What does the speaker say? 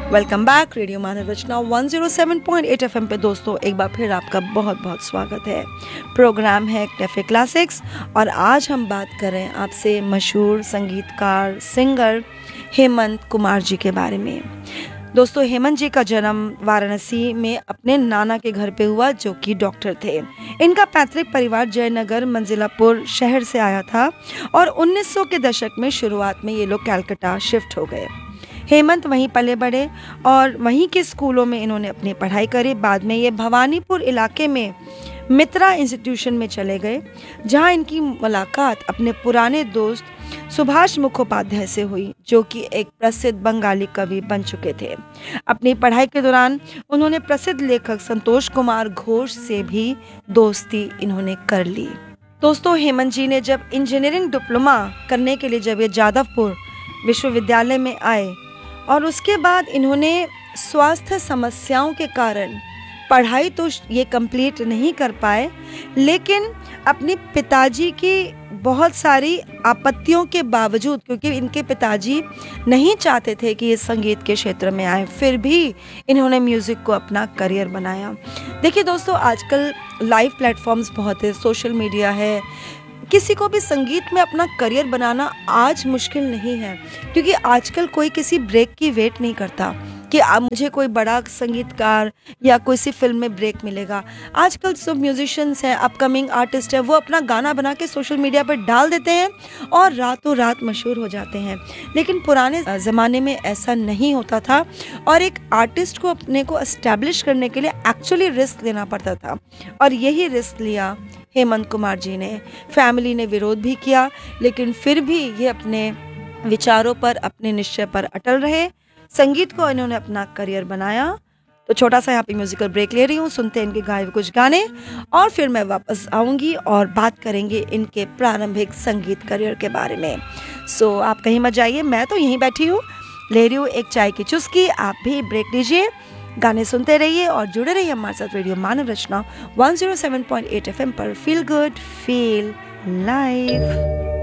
Welcome back radio मानव रचना 107.8 FM पे दोस्तों, एक बार फिर आपका बहुत बहुत स्वागत है। प्रोग्राम है कैफ़े क्लासिक्स और आज हम बात कर रहे हैं आपसे मशहूर संगीतकार सिंगर हेमंत कुमार जी के बारे में। दोस्तों, हेमंत जी का जन्म वाराणसी में अपने नाना के घर पे हुआ, जो कि डॉक्टर थे। इनका पैतृक परिवार जयनगर मंजिलापुर शहर से आया था और 1900 के दशक में शुरुआत में ये लोग कलकत्ता शिफ्ट हो गए। हेमंत वहीं पले बड़े और वहीं के स्कूलों में इन्होंने अपनी पढ़ाई करी। बाद में ये भवानीपुर इलाके में मित्रा इंस्टीट्यूशन में चले गए, जहां इनकी मुलाकात अपने पुराने दोस्त सुभाष मुखोपाध्याय से हुई, जो कि एक प्रसिद्ध बंगाली कवि बन चुके थे। अपनी पढ़ाई के दौरान उन्होंने प्रसिद्ध लेखक संतोष कुमार घोष से भी दोस्ती इन्होंने कर ली। दोस्तों, हेमंत जी ने जब इंजीनियरिंग डिप्लोमा करने के लिए जब ये जादवपुर विश्वविद्यालय में आए और उसके बाद इन्होंने स्वास्थ्य समस्याओं के कारण पढ़ाई तो ये कंप्लीट नहीं कर पाए, लेकिन अपने पिताजी की बहुत सारी आपत्तियों के बावजूद, क्योंकि इनके पिताजी नहीं चाहते थे कि ये संगीत के क्षेत्र में आए, फिर भी इन्होंने म्यूज़िक को अपना करियर बनाया। देखिए दोस्तों, आजकल लाइव प्लेटफॉर्म्स बहुत है, सोशल मीडिया है, किसी को भी संगीत में अपना करियर बनाना आज मुश्किल नहीं है, क्योंकि आजकल कोई किसी ब्रेक की वेट नहीं करता कि अब मुझे कोई बड़ा संगीतकार या कोई सी फिल्म में ब्रेक मिलेगा। आजकल सब म्यूजिशियंस हैं, अपकमिंग आर्टिस्ट हैं, वो अपना गाना बना के सोशल मीडिया पर डाल देते हैं और रातों रात मशहूर हो जाते हैं। लेकिन पुराने ज़माने में ऐसा नहीं होता था और एक आर्टिस्ट को अपने को एस्टैब्लिश करने के लिए एक्चुअली रिस्क लेना पड़ता था, और यही रिस्क लिया हेमंत कुमार जी ने। फैमिली ने विरोध भी किया, लेकिन फिर भी ये अपने विचारों पर, अपने निश्चय पर अटल रहे। संगीत को इन्होंने अपना करियर बनाया। तो छोटा सा यहाँ पे म्यूजिकल ब्रेक ले रही हूँ, सुनते हैं इनके गाए हुए कुछ गाने और फिर मैं वापस आऊँगी और बात करेंगे इनके प्रारंभिक संगीत करियर के बारे में। सो आप कहीं मत जाइए, मैं तो यहीं बैठी हूँ, ले रही हूँ एक चाय की चुस्की। आप भी ब्रेक लीजिए, गाने सुनते रहिए और जुड़े रहिए हमारे साथ रेडियो मानव रचना 107.8 एफएम पर। Feel good, feel live.